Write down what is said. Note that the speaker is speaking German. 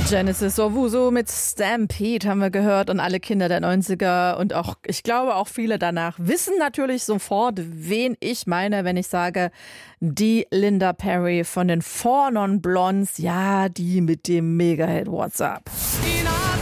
Genesis Owusu mit Stampede haben wir gehört und alle Kinder der 90er und auch, ich glaube auch viele danach wissen natürlich sofort, wen ich meine, wenn ich sage, die Linda Perry von den Four Non Blondes, ja, die mit dem Mega-Hit What's Up.